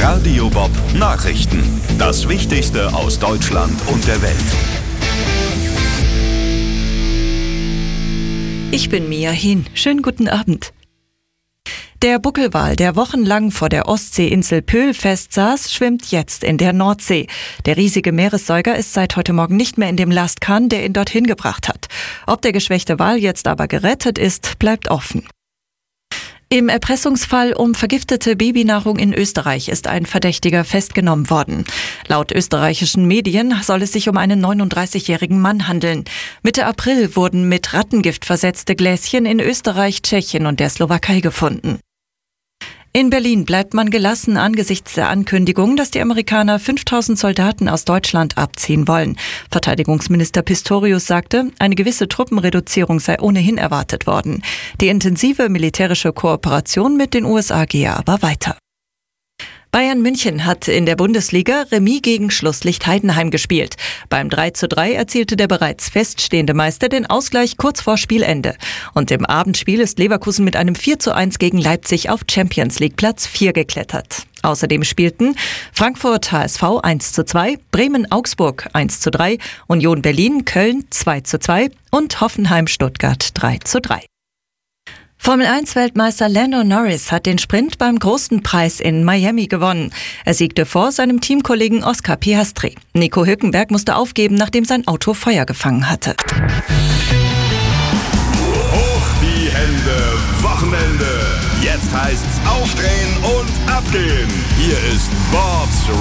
Radio Bob Nachrichten. Das Wichtigste aus Deutschland und der Welt. Ich bin Mia Hin. Schönen guten Abend. Der Buckelwal, der wochenlang vor der Ostseeinsel Pöhl festsaß, schwimmt jetzt in der Nordsee. Der riesige Meeressäuger ist seit heute Morgen nicht mehr in dem Lastkahn, der ihn dorthin gebracht hat. Ob der geschwächte Wal jetzt aber gerettet ist, bleibt offen. Im Erpressungsfall um vergiftete Babynahrung in Österreich ist ein Verdächtiger festgenommen worden. Laut österreichischen Medien soll es sich um einen 39-jährigen Mann handeln. Mitte April wurden mit Rattengift versetzte Gläschen in Österreich, Tschechien und der Slowakei gefunden. In Berlin bleibt man gelassen angesichts der Ankündigung, dass die Amerikaner 5000 Soldaten aus Deutschland abziehen wollen. Verteidigungsminister Pistorius sagte, eine gewisse Truppenreduzierung sei ohnehin erwartet worden. Die intensive militärische Kooperation mit den USA gehe aber weiter. Bayern München hat in der Bundesliga Remis gegen Schlusslicht Heidenheim gespielt. Beim 3:3 erzielte der bereits feststehende Meister den Ausgleich kurz vor Spielende. Und im Abendspiel ist Leverkusen mit einem 4:1 gegen Leipzig auf Champions League Platz 4 geklettert. Außerdem spielten Frankfurt HSV 1:2, Bremen Augsburg 1:3, Union Berlin Köln 2:2 und Hoffenheim Stuttgart 3:3. Formel-1-Weltmeister Lando Norris hat den Sprint beim Großen Preis in Miami gewonnen. Er siegte vor seinem Teamkollegen Oscar Piastri. Nico Hülkenberg musste aufgeben, nachdem sein Auto Feuer gefangen hatte. Hoch die Hände, Wochenende. Jetzt heißt's aufdrehen und abgehen. Hier ist Bob's